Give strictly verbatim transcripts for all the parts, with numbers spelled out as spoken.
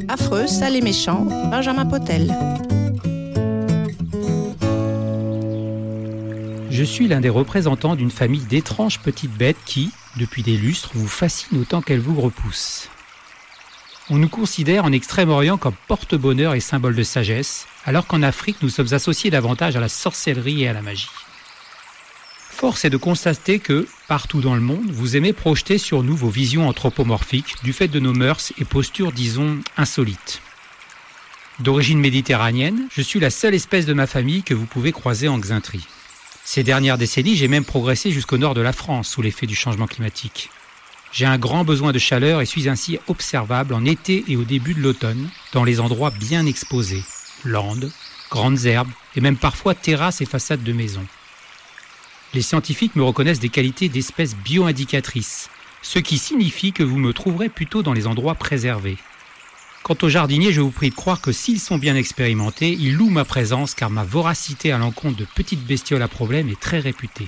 Affreux, sale et méchant, Benjamin Potel. Je suis l'un des représentants d'une famille d'étranges petites bêtes qui, depuis des lustres, vous fascinent autant qu'elles vous repoussent. On nous considère en Extrême-Orient comme porte-bonheur et symbole de sagesse, alors qu'en Afrique, nous sommes associés davantage à la sorcellerie et à la magie. Force est de constater que, partout dans le monde, vous aimez projeter sur nous vos visions anthropomorphiques du fait de nos mœurs et postures, disons, insolites. D'origine méditerranéenne, je suis la seule espèce de ma famille que vous pouvez croiser en Xainterie. Ces dernières décennies, j'ai même progressé jusqu'au nord de la France sous l'effet du changement climatique. J'ai un grand besoin de chaleur et suis ainsi observable en été et au début de l'automne, dans les endroits bien exposés, landes, grandes herbes et même parfois terrasses et façades de maisons. Les scientifiques me reconnaissent des qualités d'espèces bio-indicatrices, ce qui signifie que vous me trouverez plutôt dans les endroits préservés. Quant aux jardiniers, je vous prie de croire que s'ils sont bien expérimentés, ils louent ma présence car ma voracité à l'encontre de petites bestioles à problème est très réputée.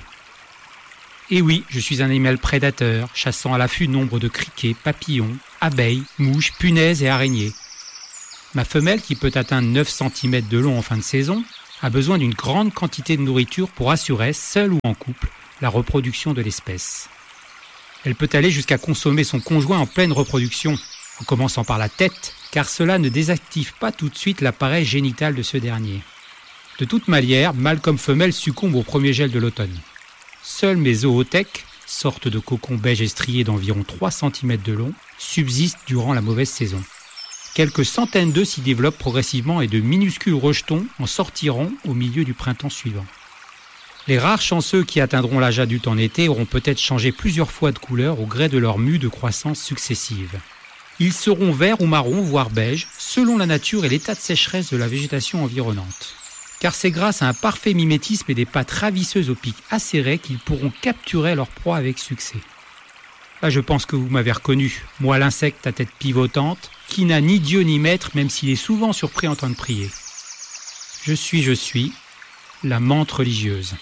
Et oui, je suis un animal prédateur, chassant à l'affût nombre de criquets, papillons, abeilles, mouches, punaises et araignées. Ma femelle, qui peut atteindre neuf centimètres de long en fin de saison, a besoin d'une grande quantité de nourriture pour assurer, seule ou en couple, la reproduction de l'espèce. Elle peut aller jusqu'à consommer son conjoint en pleine reproduction, en commençant par la tête, car cela ne désactive pas tout de suite l'appareil génital de ce dernier. De toute manière, mâle comme femelle succombent au premier gel de l'automne. Seuls mes zoothèques, sortes de cocons beige estriés d'environ trois centimètres de long, subsistent durant la mauvaise saison. Quelques centaines d'œufs s'y développent progressivement et de minuscules rejetons en sortiront au milieu du printemps suivant. Les rares chanceux qui atteindront l'âge adulte en été auront peut-être changé plusieurs fois de couleur au gré de leurs mues de croissance successives. Ils seront verts ou marrons, voire beige, selon la nature et l'état de sécheresse de la végétation environnante. Car c'est grâce à un parfait mimétisme et des pattes ravisseuses au pic acéré qu'ils pourront capturer leur proie avec succès. Là, je pense que vous m'avez reconnu, moi l'insecte à tête pivotante, qui n'a ni Dieu ni maître, même s'il est souvent surpris en train de prier. Je suis, je suis, la menthe religieuse.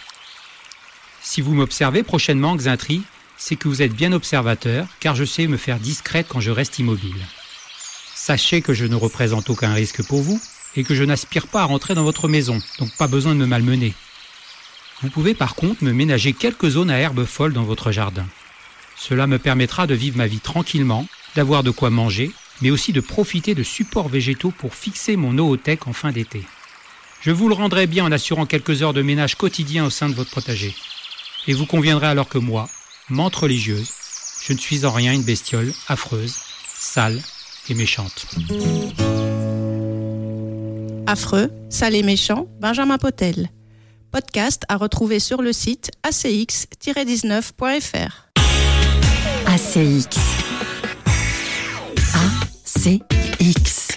Si vous m'observez prochainement en Xainterie, c'est que vous êtes bien observateur, car je sais me faire discrète quand je reste immobile. Sachez que je ne représente aucun risque pour vous, et que je n'aspire pas à rentrer dans votre maison, donc pas besoin de me malmener. Vous pouvez par contre me ménager quelques zones à herbes folles dans votre jardin. Cela me permettra de vivre ma vie tranquillement, d'avoir de quoi manger, mais aussi de profiter de supports végétaux pour fixer mon zoothèque en fin d'été. Je vous le rendrai bien en assurant quelques heures de ménage quotidien au sein de votre potager. Et vous conviendrez alors que moi, menthe religieuse, je ne suis en rien une bestiole affreuse, sale et méchante. Affreux, sale et méchant, Benjamin Potel. Podcast à retrouver sur le site a c x tiret dix-neuf point f r. A C X. A C X.